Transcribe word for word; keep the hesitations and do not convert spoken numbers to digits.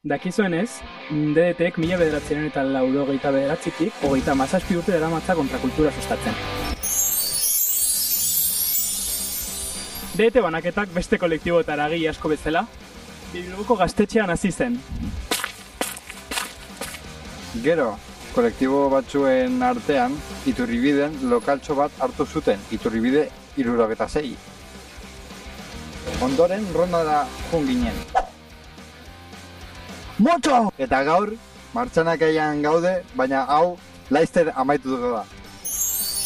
Dakizuenez, D D Tek mila bederatziehun eta laurogeita bederatzitik hogeita hamazazpi urte daramatza kontrakultura sustatzen. D D T banaketak beste kolektiboetara eragile asko bezala, Bilboko gaztetxean hasi zen. Gero, kolektibo batzuen artean, Iturribiden lokaltxo bat hartu zuten, Iturribide hirurogeita sei. Ondoren rondara joan ginen. Motxo! Eta gaur, martxanakaian gaude, baina hau laizter amaitu dugu da.